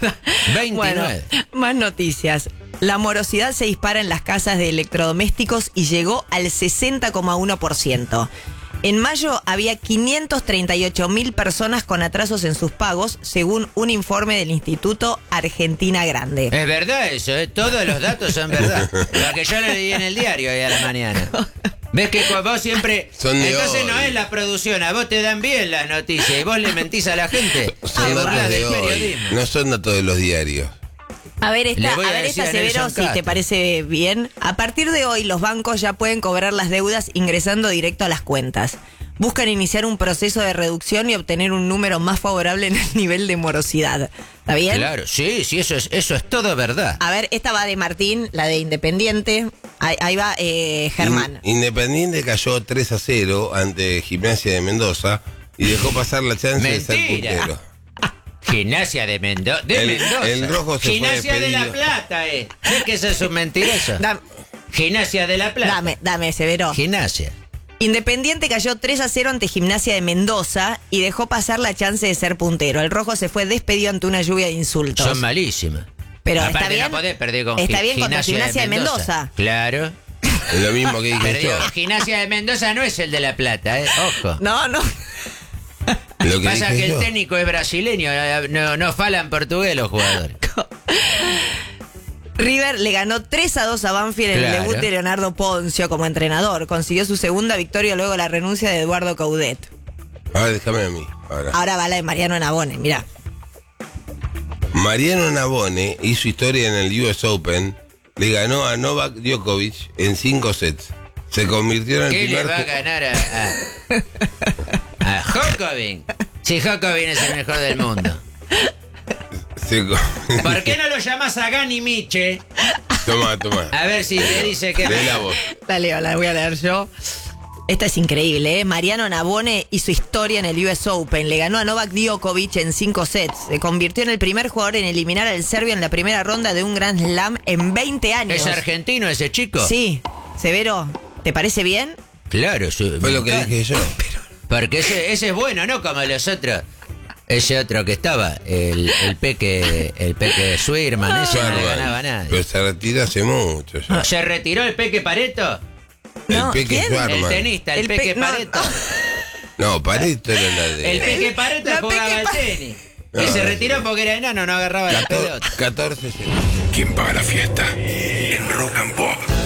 29. Bueno, más noticias. La morosidad se dispara en las casas de electrodomésticos y llegó al 60,1%. En mayo había 538.000 personas con atrasos en sus pagos, según un informe del Instituto Argentina Grande. Es verdad eso, todos los datos son verdad. Lo que yo lo leí en el diario hoy a la mañana. ¿Ves que vos siempre... Entonces no es la producción, a vos te dan bien las noticias y vos le mentís a la gente. Son datos de hoy, no son datos de los diarios. A ver, esta decir a Severo, Nelson si Castro. te parece bien. A partir de hoy, los bancos ya pueden cobrar las deudas ingresando directo a las cuentas. Buscan iniciar un proceso de reducción y obtener un número más favorable en el nivel de morosidad. ¿Está bien? Claro, sí, eso es todo verdad. A ver, esta va de Martín, la de Independiente. Ahí va Germán. Independiente cayó 3-0 ante Gimnasia de Mendoza y dejó pasar la chance de ser Mentira. puntero. Gimnasia de Mendoza. Mendoza. El rojo se Gimnasia fue de La despedido. Plata, ¿Es que eso es un mentiroso? Gimnasia de La Plata. Dame, Severo. Gimnasia. Independiente cayó 3-0 ante Gimnasia de Mendoza y dejó pasar la chance de ser puntero. El rojo se fue despedido ante una lluvia de insultos. Son malísimas. Pero aparte está bien. No podés perder con Está bien contra Gimnasia de Mendoza. Claro. Es lo mismo que dije Pero digo, yo. Gimnasia de Mendoza no es el de La Plata, Ojo. No. Lo que Pasa dije que yo. el técnico es brasileño, no falan portugués los jugadores. River le ganó 3-2 a Banfield en el Claro. debut de Leonardo Poncio como entrenador. Consiguió su segunda victoria luego de la renuncia de Eduardo Coudet. A ver, déjame a mí. Ahora va la de Mariano Navone, mirá. Mariano Navone hizo historia en el US Open. Le ganó a Novak Djokovic en 5 sets. Se convirtió en el ¿Qué le primer... va a ganar a Djokovic? Si Djokovic es el mejor del mundo. ¿Por qué no lo llamas a Gani Miche? Toma. A ver si te dice que... Lee la voz. La voy a leer yo. Esta es increíble, ¿eh? Mariano Navone hizo historia en el US Open. Le ganó a Novak Djokovic en 5 sets. Se convirtió en el primer jugador en eliminar al serbio en la primera ronda de un Grand Slam en 20 años. ¿Es argentino ese chico? Sí. Severo, ¿te parece bien? Claro, Fue lo que dije yo. Porque ese es bueno, ¿no? Como los otros. Ese otro que estaba, el Peque Schwirman, ese no le ganaba nada. Pero se retiró hace mucho ya. ¿Se retiró el Peque Pareto? No, el Peque ¿quién? El Schwarman. tenista, el Peque no, Pareto. No, Pareto era la de... El Peque Pareto La jugaba Peque al tenis. Y se retiró porque era enano, no agarraba la pelota. 14 segundos. ¿Quién paga la fiesta? En Rock and Pop.